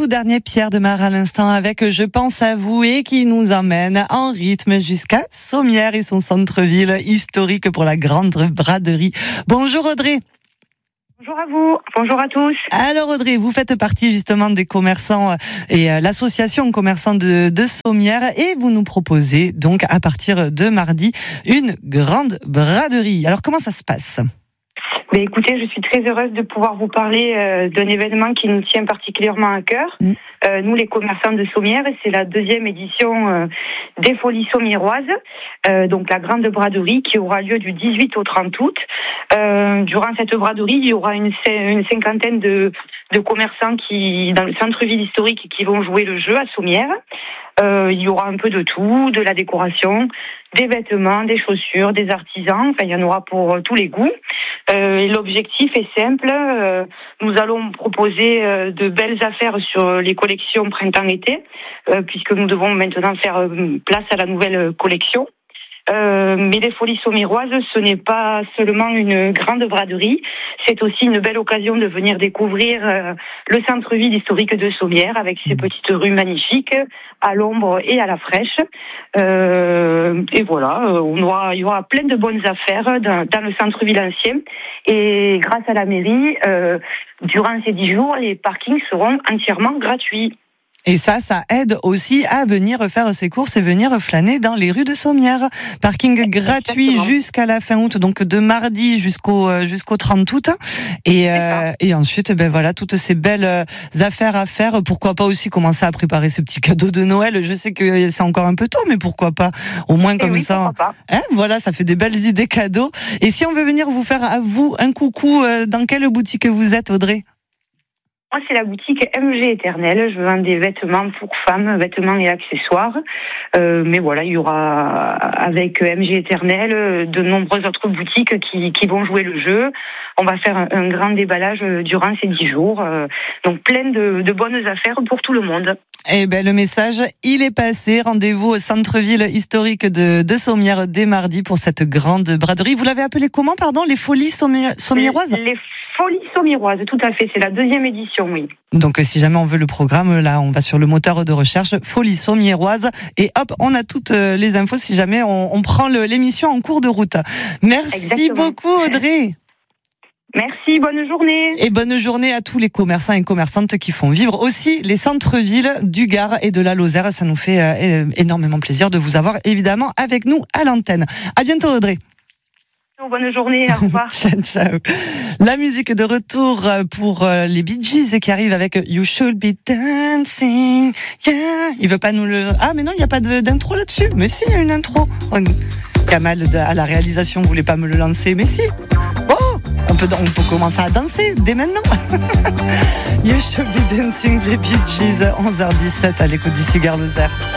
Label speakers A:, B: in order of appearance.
A: tout dernier Pierre Demar à l'instant avec Je pense à vous et qui nous emmène en rythme jusqu'à Sommières et son centre-ville historique pour la grande braderie. Bonjour Audrey.
B: Bonjour à vous, bonjour à tous.
A: Alors Audrey, vous faites partie justement des commerçants et l'association commerçants de Sommières et vous nous proposez donc à partir de mardi une grande braderie. Alors comment ça se passe ?
B: Écoutez, je suis très heureuse de pouvoir vous parler d'un événement qui nous tient particulièrement à cœur. Nous, les commerçants de Sommières, c'est la 2e édition des Folies Sommiéroises, donc la grande braderie qui aura lieu du 18 au 30 août. Durant cette braderie, il y aura une cinquantaine de commerçants qui, dans le centre-ville historique, qui vont jouer le jeu à Sommières. Il y aura un peu de tout, de la décoration, des vêtements, des chaussures, des artisans. Enfin, il y en aura pour tous les goûts. Et l'objectif est simple. Nous allons proposer de belles affaires sur les collections printemps-été, puisque nous devons maintenant faire place à la nouvelle collection. Mais les Folies Sommiéroises, ce n'est pas seulement une grande braderie, c'est aussi une belle occasion de venir découvrir le centre-ville historique de Sommières avec ses petites rues magnifiques, à l'ombre et à la fraîche. Et voilà, il y aura plein de bonnes affaires dans le centre-ville ancien. Et grâce à la mairie, durant ces 10 jours, les parkings seront entièrement gratuits.
A: Et ça aide aussi à venir faire ses courses et venir flâner dans les rues de Sommières. Parking gratuit jusqu'à la fin août, donc de mardi jusqu'au 30 août. Et ensuite, voilà, toutes ces belles affaires à faire. Pourquoi pas aussi commencer à préparer ces petits cadeaux de Noël. Je sais que c'est encore un peu tôt, mais pourquoi pas? Au moins comme ça. Voilà, ça fait des belles idées cadeaux. Et si on veut venir vous faire à vous un coucou, dans quelle boutique vous êtes, Audrey?
B: Moi, c'est la boutique MG Éternel. Je vends des vêtements pour femmes, vêtements et accessoires. Mais voilà, il y aura avec MG Éternel de nombreuses autres boutiques qui vont jouer le jeu. On va faire un grand déballage durant ces 10 jours. Donc plein de bonnes affaires pour tout le monde.
A: Eh ben, le message, il est passé. Rendez-vous au centre-ville historique de Sommières dès mardi pour cette grande braderie. Vous l'avez appelé comment, pardon? Les Folies Sommiéroises?
B: Les Folies Sommiéroises, tout à fait. C'est la 2e édition, oui.
A: Donc, si jamais on veut le programme, là, on va sur le moteur de recherche Folies Sommiéroises et hop, on a toutes les infos si jamais on prend l'émission en cours de route. Merci beaucoup, Audrey.
B: Merci, bonne journée.
A: Et bonne journée à tous les commerçants et commerçantes qui font vivre aussi les centres-villes du Gard et de la Lozère. Ça nous fait énormément plaisir de vous avoir évidemment avec nous à l'antenne. À bientôt, Audrey.
B: Bonne journée, au revoir.
A: Ciao. La musique de retour pour les Bee Gees qui arrive avec You Should Be Dancing. Yeah. Il veut pas nous le... Ah, mais non, il n'y a pas d'intro là-dessus. Mais si, il y a une intro. Kamal à la réalisation voulait pas me le lancer, mais si. On peut commencer à danser dès maintenant. You Should Be Dancing, les Bee Gees, 11h17 à l'écoute d'ici Gare Lozère.